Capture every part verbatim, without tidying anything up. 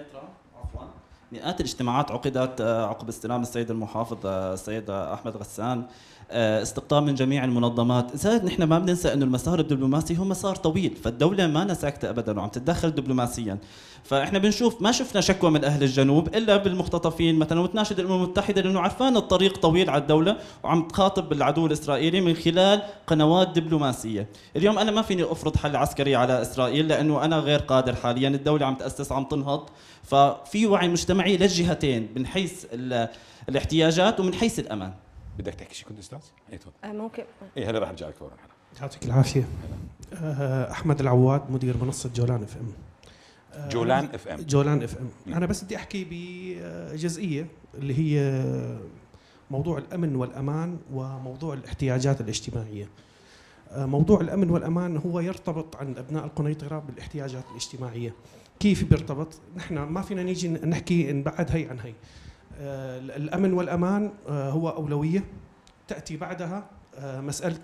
القنيطرة عفوا مئات الاجتماعات عقدت عقب استلام السيد المحافظ السيد أحمد غسان، استقطاب من جميع المنظمات. زائد نحن ما بننسى انه المسار الدبلوماسي هو مسار طويل، فالدولة ما ساكتة ابدا وعم تتدخل دبلوماسيا. فاحنا بنشوف ما شفنا شكوى من اهل الجنوب الا بالمختطفين مثلا، وتناشد الامم المتحدة لانه عرفان الطريق طويل على الدولة وعم تخاطب العدو الاسرائيلي من خلال قنوات دبلوماسية. اليوم انا ما فيني افرض حل عسكري على اسرائيل لانه انا غير قادر حاليا، الدولة عم تأسس عم تنهض، ففي وعي مجتمعي للجهتين من حيث الاحتياجات ومن حيث الامان. بدك تحكي شيء كنت استاذ؟ اي تفضل. آه ممكن. اي هلا رح ارجع لك فورا. هلا يعطيك العافيه. آه احمد العواد مدير منصه جولان اف ام. آه جولان اف ام. جولان اف ام. انا بس بدي احكي بجزئيه اللي هي موضوع الامن والامان وموضوع الاحتياجات الاجتماعيه. آه موضوع الامن والامان هو يرتبط عند ابناء القنيطره بالاحتياجات الاجتماعيه. كيف بيرتبط؟ نحن ما فينا نيجي نحكي نبعد هي عن هي. آه الامن والامان آه هو اولويه، تأتي بعدها مسألة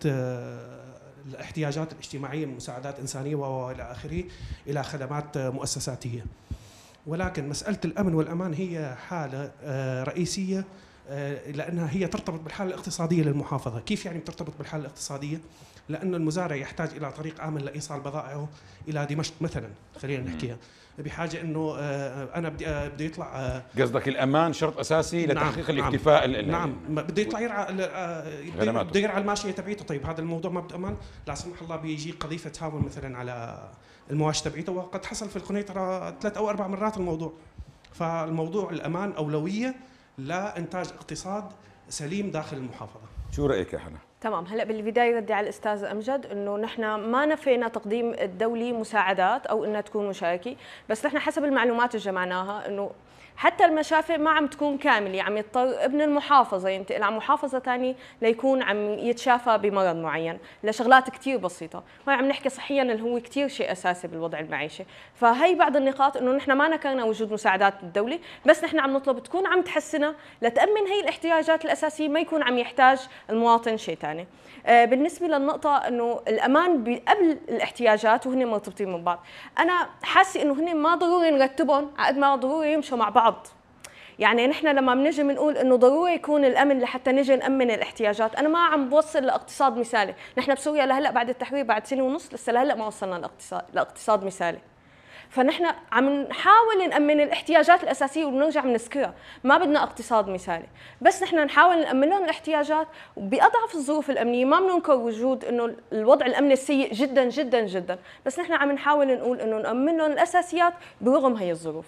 الاحتياجات الاجتماعية من مساعدات إنسانية وإلى آخره إلى خدمات مؤسساتية. ولكن مسألة الأمن والأمان هي حالة رئيسية لأنها هي ترتبط بالحالة الاقتصادية للمحافظة. كيف يعني بترتبط بالحالة الاقتصادية؟ لأن المزارع يحتاج إلى طريق آمن لإيصال بضائعه إلى دمشق مثلا، خلينا نحكيها، بحاجة إنه أنا بدي بدي يطلع. قصدك الأمان شرط أساسي لتحقيق نعم الاكتفاء. نعم, نعم بده يطلع يرعى بده يرعى الماشية تبعيته. طيب هذا الموضوع ما بده أمان، لا سمح الله بيجي قذيفة هاون مثلا على المواشي تبعيته، وقد حصل في القنيطرة ثلاث أو أربع مرات الموضوع. فالموضوع الأمان أولوية لإنتاج اقتصاد سليم داخل المحافظة. شو رأيك يا حنا؟ تمام. هلا بالبدايه بدي على الاستاذ امجد انه نحن ما نفينا تقديم الدولي مساعدات او انها تكون مشاركه، بس نحن حسب المعلومات اللي جمعناها انه حتى المشافي ما عم تكون كامله، عم يضطر ابن المحافظه ينتقل على محافظه ثانيه ليكون عم يتشافى بمرض معين لشغلات كثير بسيطه، وهي عم نحكي صحيا اللي هو كثير شيء اساسي بالوضع المعيشي. فهي بعض النقاط انه نحن ما نكرنا وجود مساعدات الدوله، بس نحن عم نطلب تكون عم تحسنها لتامن هي الاحتياجات الاساسيه، ما يكون عم يحتاج المواطن شيء ثاني. آه بالنسبه للنقطه انه الامان قبل الاحتياجات وهن مرتبطين من بعض، انا حاسه انه هن ما ضروري نرتبهم على قد ما ضروري يمشوا مع بعض. يعني نحن لما بنجي بنقول انه ضروري يكون الامن لحتى نجي نامن الاحتياجات، انا ما عم بوصل لاقتصاد مثالي، نحن بسوريا لهلا بعد التحرير بعد سنه ونص لسه لهلا ما وصلنا لاقتصاد لاقتصاد مثالي. فنحن عم نحاول نامن الاحتياجات الاساسيه ونرجع بنذكرها، ما بدنا اقتصاد مثالي، بس نحن نحاول نامن لهم الاحتياجات باضعف الظروف الامنيه. ما بننكر وجود انه الوضع الامني السيء جدا جدا جدا، بس نحن عم نحاول نقول انه نامن لهم الاساسيات برغم هي الظروف.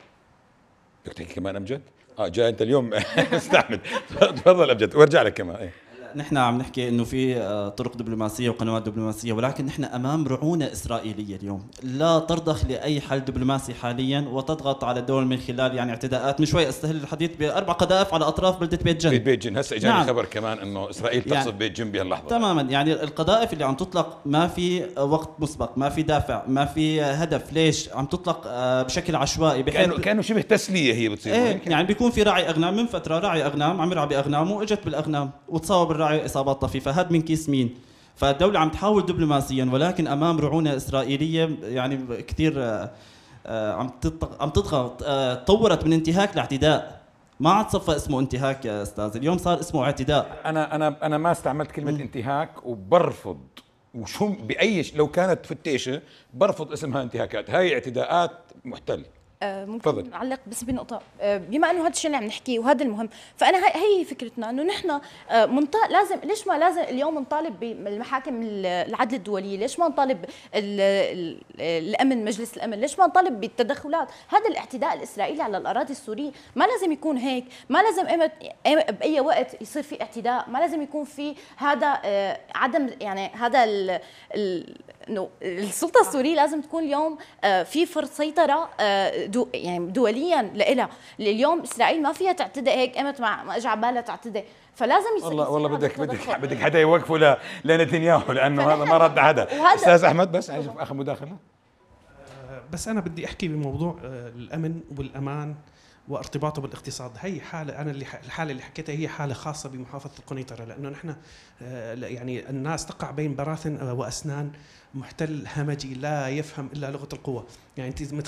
بدك تحكي كمان امجد؟ اه جاي انت اليوم استحمل. تفضل امجد وارجع لك كمان. ايه نحن عم نحكي انه في طرق دبلوماسيه وقنوات دبلوماسيه، ولكن نحن امام رعونه اسرائيليه اليوم لا ترضخ لاي حل دبلوماسي حاليا وتضغط على الدول من خلال يعني اعتداءات. من شوي استهل الحديث باربع قذائف على اطراف بلده بيت جن. بيت بيت جن هسه اجاني نعم. خبر كمان انه اسرائيل تقصد يعني بيت جن بهاللحظه. تماما، يعني القذائف اللي عم تطلق ما في وقت مسبق، ما في دافع، ما في هدف، ليش عم تطلق بشكل عشوائي بحيث كانه كانه شبه تسليه هي بتصير. ايه يعني بيكون في راعي اغنام من فتره، راعي اغنام عم يرعى باغنامه واجت بالاغنام وتصاب الراعي اصابات طفيفه، فهد من كيس مين؟ فالدولة عم تحاول دبلوماسيا ولكن امام رعونة اسرائيلية يعني كثير عم عم تضغط. تطورت من انتهاك لاعتداء، ما عاد صفى اسمه انتهاك يا استاذ، اليوم صار اسمه اعتداء. انا انا انا ما استعملت كلمة م. انتهاك، وبرفض وشو باي لو كانت فتيشة برفض اسمها انتهاكات، هاي اعتداءات محتل. آه ممكن فضل. نعلق بس بنقطة، آه بما انه هذا الشيء اللي عم نحكيه وهذا المهم، فانا هي هي فكرتنا انه نحن آه منطق لازم، ليش ما لازم اليوم نطالب بالمحاكم العدل الدولية؟ ليش ما نطالب ال ال الامن، مجلس الامن؟ ليش ما نطالب بالتدخلات؟ هذا الاعتداء الاسرائيلي على الاراضي السورية ما لازم يكون هيك، ما لازم باي وقت يصير في اعتداء، ما لازم يكون في هذا آه عدم يعني هذا ال ال انه السلطه السوريه لازم تكون اليوم في فرض سيطره دو يعني دوليا لها. اليوم اسرائيل ما فيها تعتدي هيك قامت ما اجى على بالها تعتدي، فلازم يصير والله والله بدك بدك بدك حدا يوقفه لنتنياهو لانه هذا ما رد حدا. استاذ احمد بس عايز اخر مداخله. بس انا بدي احكي بموضوع الامن والامان وارتباطه بالاقتصاد. هي حاله انا اللي الحاله اللي حكيتها هي حاله خاصه بمحافظه القنيطره، لانه نحن يعني الناس تقع بين براثن واسنان، محتل همجي لا يفهم الا لغه القوه. يعني انت